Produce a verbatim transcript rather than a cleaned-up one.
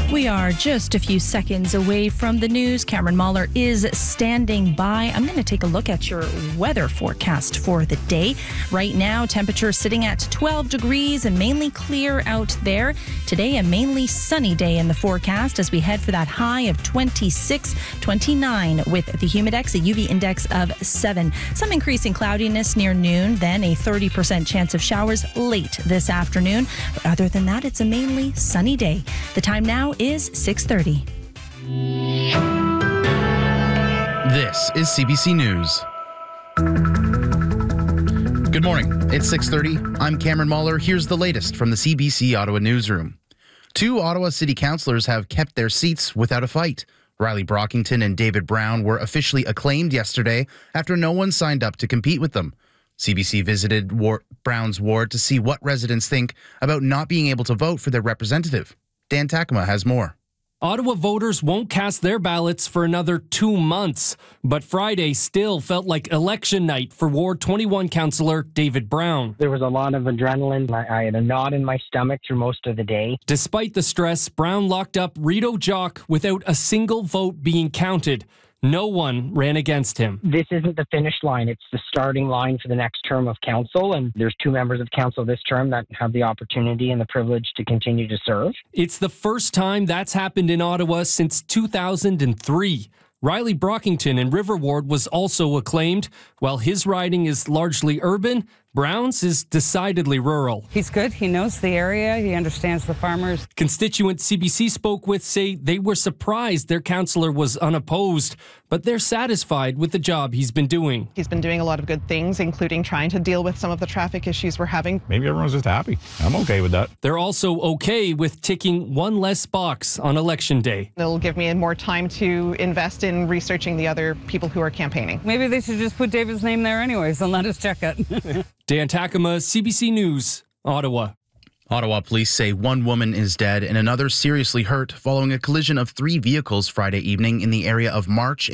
We are just a few seconds away from the news. Cameron Mahler is standing by. I'm going to take a look at your weather forecast for the day. Right now, temperature sitting at twelve degrees and mainly clear out there. Today, a mainly sunny day in the forecast as we head for that high of twenty-six, twenty-nine with the Humidex, a U V index of seven. Some increasing cloudiness near noon, then a thirty percent chance of showers late this afternoon. But other than that, it's a mainly sunny day. The time now is six thirty. This is C B C News. Good morning. It's six thirty. I'm Cameron Mahler. Here's the latest from the C B C Ottawa newsroom. Two Ottawa City councillors have kept their seats without a fight. Riley Brockington and David Brown were officially acclaimed yesterday after no one signed up to compete with them. C B C visited War- Brown's ward to see what residents think about not being able to vote for their representative. Dan Takema has more. Ottawa voters won't cast their ballots for another two months, but Friday still felt like election night for Ward twenty-one councillor David Brown. There was a lot of adrenaline. I, I had a knot in my stomach through most of the day. Despite the stress, Brown locked up Rito Jock without a single vote being counted. No one ran against him. This isn't the finish line. It's the starting line for the next term of council. And there's two members of council this term that have the opportunity and the privilege to continue to serve. It's the first time that's happened in Ottawa since two thousand three. Riley Brockington in River Ward was also acclaimed. While his riding is largely urban, Brown's is decidedly rural. He's good. He knows the area. He understands the farmers. Constituents C B C spoke with say they were surprised their councillor was unopposed, but they're satisfied with the job he's been doing. He's been doing a lot of good things, including trying to deal with some of the traffic issues we're having. Maybe everyone's just happy. I'm okay with that. They're also okay with ticking one less box on election day. It'll give me more time to invest in researching the other people who are campaigning. Maybe they should just put David's name there anyways and let us check it. Dan Takema, C B C News, Ottawa. Ottawa police say one woman is dead and another seriously hurt following a collision of three vehicles Friday evening in the area of March